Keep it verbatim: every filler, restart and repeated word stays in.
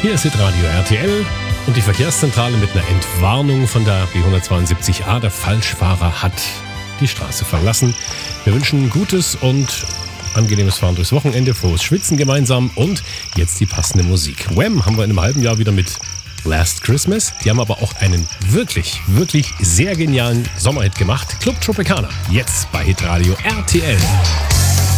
Hier ist Hitradio R T L und die Verkehrszentrale mit einer Entwarnung von der B hundertzweiundsiebzig A. Der Falschfahrer hat die Straße verlassen. Wir wünschen gutes und angenehmes Fahren durchs Wochenende, frohes Schwitzen gemeinsam und jetzt die passende Musik. Wham haben wir in einem halben Jahr wieder mit Last Christmas. Die haben aber auch einen wirklich, wirklich sehr genialen Sommerhit gemacht. Club Tropicana. Jetzt bei Hitradio R T L.